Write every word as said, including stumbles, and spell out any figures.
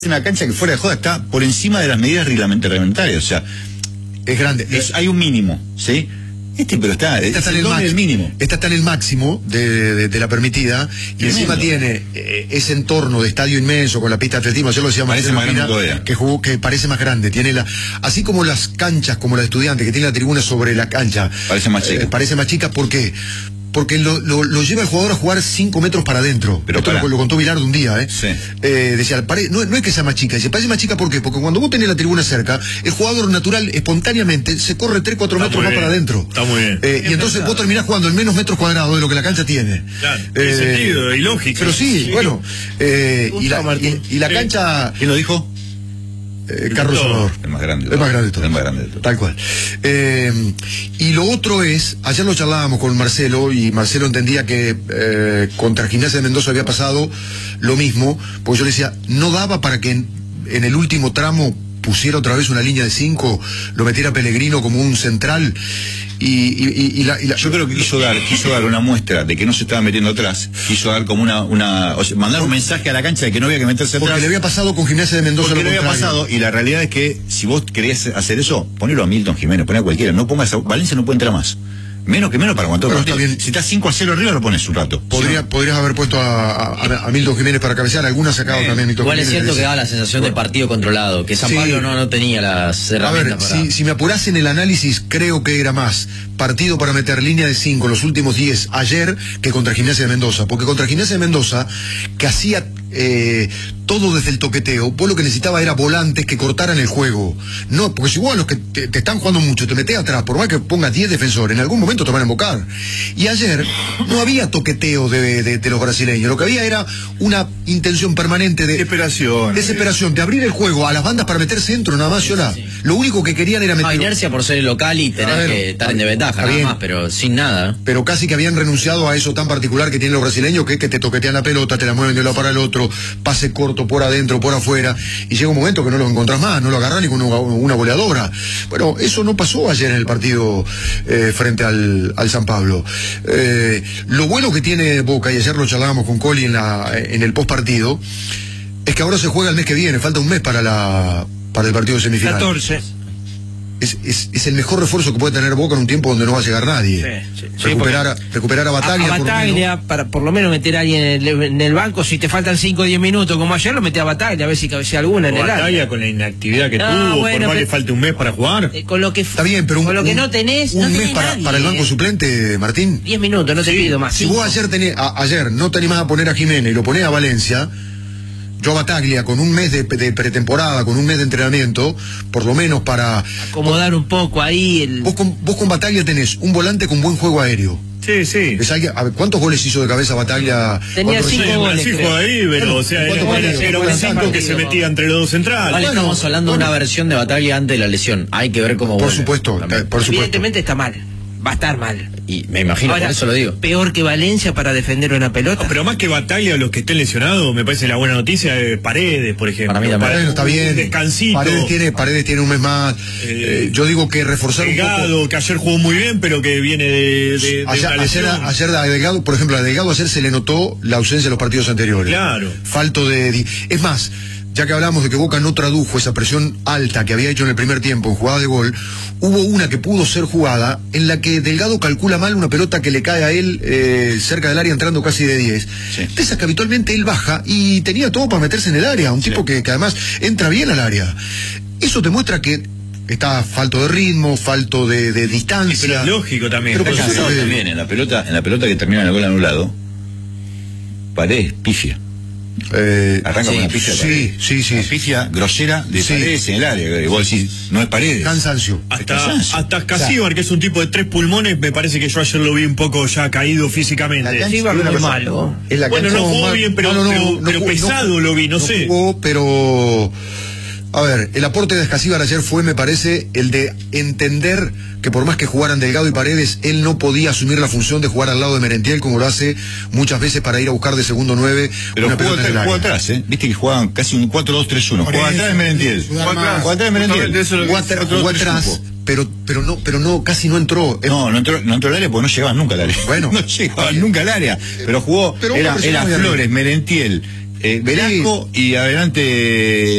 una cancha que fuera de joda está por encima de las medidas reglamentarias, o sea, es grande. Es, hay un mínimo, ¿sí? Este, pero está, esta está en el, máximo, mínimo. Esta está en el máximo de, de, de la permitida y Tremendo. Encima tiene eh, ese entorno de estadio inmenso con la pista de atletismo. Ayer lo decía Marcelo Pina, que jugó, que parece más grande. Tiene la, así como las canchas, como la de Estudiantes, que tiene la tribuna sobre la cancha. Parece más chica. Eh, parece más chica, ¿por qué? Porque lo, lo, lo lleva el jugador a jugar cinco metros para adentro. Pero esto lo, lo contó Bilardo un día, ¿eh? Sí. eh decía, pare, no, no es que sea más chica, dice, parece más chica, ¿por qué? Porque cuando vos tenés la tribuna cerca, el jugador natural, espontáneamente, se corre tres, cuatro metros más para adentro. Está muy bien. Eh, y entonces pensado. Vos terminás jugando en menos metros cuadrados de lo que la cancha tiene. Claro, tiene eh, sentido, y lógico. Pero sí, sí. bueno. Eh, y, la, y, y la sí. cancha... ¿Quién lo dijo? Eh, Carlos Salvador. El más grande. El más grande de todos. El más grande de todos. Tal cual. Eh, y lo otro es, ayer lo charlábamos con Marcelo y Marcelo entendía que eh, contra Gimnasia de Mendoza había pasado lo mismo, porque yo le decía, no daba para que en, en el último tramo pusiera otra vez una línea de cinco, lo metiera Pellegrino como un central. Y, y, y, la, y la, yo creo que quiso dar quiso dar una muestra de que no se estaba metiendo atrás, quiso dar como una, una o sea, mandar un mensaje a la cancha de que no había que meterse atrás. Porque le había pasado con Gimnasia de Mendoza. Porque le había pasado, y la realidad es que si vos querías hacer eso, ponelo a Milton Jiménez, poné a cualquiera, no pongas a Valencia, no puede entrar más. Menos que menos para aguantar. Bueno, está bien. Si estás cinco a cero arriba, lo pones un rato. Podría, si no... Podrías haber puesto a, a, a Milton Jiménez para cabecear, algunas sacado eh, también Milton igual Jiménez. Igual es cierto que daba la sensación bueno. de partido controlado, que San sí. Pablo no, no tenía las herramientas. A ver, para... si, si me apurás en el análisis, creo que era más partido para meter línea de cinco los últimos diez ayer que contra Gimnasia de Mendoza. Porque contra Gimnasia de Mendoza, que hacía eh, todo desde el toqueteo, vos lo que necesitabas era volantes que cortaran el juego. No, porque si vos a los que te, te están jugando mucho te metés atrás, por más que pongas diez defensores, en algún momento te van a embocar. Y ayer no había toqueteo de, de, de los brasileños, lo que había era una intención permanente de desesperación, desesperación, de abrir el juego a las bandas para meter centro, nada más, Yola. Sí, sí. Lo único que querían era meter... No, inercia por ser el local y tener ver, que estar en desventaja, nada más, pero sin nada. Pero casi que habían renunciado a eso tan particular que tienen los brasileños, que es que te toquetean la pelota, te la mueven de un lado para el otro, pase corto por adentro, por afuera, y llega un momento que no lo encontrás más, no lo agarrás ni con una, una goleadora. Bueno, eso no pasó ayer en el partido eh, frente al, al San Pablo. Eh, lo bueno que tiene Boca, y ayer lo charlábamos con Coli en, la, en el post partido, es que ahora se juega el mes que viene, falta un mes para la para el partido semifinal. catorce. Es, es, es el mejor refuerzo que puede tener Boca en un tiempo donde no va a llegar nadie. Sí, sí, recuperar, sí, recuperar a Bataglia. A, a Bataglia, por para por lo menos meter a alguien en el, en el banco, si te faltan cinco o diez minutos, como ayer, lo metí a Bataglia, a ver si cabecea alguna en el área. Bataglia con la inactividad que no, tuvo, bueno, por más pero, que falte un mes para jugar. Eh, con lo que está bien, pero un, con lo que un, no tenés, un no mes tenés para, nadie, para el banco eh. suplente, Martín. diez minutos, no te sí, pido más. Si cinco. vos ayer, tenés, a, ayer no te animás a poner a Jiménez y lo ponés a Valencia, yo a Bataglia con un mes de, de pretemporada, con un mes de entrenamiento, por lo menos para... acomodar un poco ahí el... Vos con, vos con Bataglia tenés un volante con buen juego aéreo. Sí, sí. Alguien, a ver, ¿cuántos goles hizo de cabeza Bataglia? Tenía cinco sí, goles. Cinco ahí, pero bueno, o sea, era, goles, era un cinco que se metía entre los dos centrales. Vale, bueno, estamos hablando bueno. de una versión de Bataglia antes de la lesión. Hay que ver cómo Por vuelve, supuesto, también. por supuesto. Evidentemente está mal. Va a estar mal. Y me imagino, Ahora, por eso lo digo. Peor que Valencia para defender una pelota. No, pero más que Bataglia, los que estén lesionados, me parece la buena noticia de Paredes, por ejemplo. Para mí también. Bueno, está bien. Un descansito. Paredes tiene, Paredes tiene un mes más. Eh, eh, yo digo que reforzar Delgado, un poco. que ayer jugó muy bien, pero que viene de, de, de ayer, una lesión. Ayer, ayer a Delgado, por ejemplo, a Delgado ayer se le notó la ausencia de los partidos anteriores. Claro. Falto de... Es más, ya que hablamos de que Boca no tradujo esa presión alta que había hecho en el primer tiempo en jugada de gol, hubo una que pudo ser jugada en la que Delgado calcula mal una pelota que le cae a él eh, cerca del área entrando casi de diez. Sí. De esas que habitualmente él baja y tenía todo para meterse en el área, un sí. tipo que, que además entra bien al área. Eso te muestra que está falto de ritmo, falto de, de distancia. Sí, pero es lógico también. Pero está cansado también en la pelota, en la pelota que termina en el gol anulado. Paredes, pifia. Eh, Arranca sí, con una pifia. Sí, sí, sí. Una pifia grosera de sí. Paredes en el área. Igual si no es Paredes. Cansancio. Hasta, cansancio. hasta Casíbar, o sea, que es un tipo de tres pulmones, me parece que yo ayer lo vi un poco ya caído físicamente. Casíbar no es malo. Es la bueno, no jugó bien, pero, no, no, pero, no, pero no, pesado lo vi, no, no sé. Jugó, pero... A ver, el aporte de Escasíbar ayer fue, me parece, el de entender que por más que jugaran Delgado y Paredes, él no podía asumir la función de jugar al lado de Merentiel como lo hace muchas veces para ir a buscar de segundo nueve. Pero una jugó, atrás, jugó atrás, ¿eh? Viste que jugaban casi un cuatro dos tres uno. Jugaba atrás de Merentiel. Jugaba atrás de Merentiel. Jugó atrás, pero, pero no, pero no, casi no entró. No, no entró, no entró al área porque no llegaban nunca al área. Bueno. No llegaban nunca al área. Pero jugó, pero era, era Flores, Merentiel, Eh, Velasco y adelante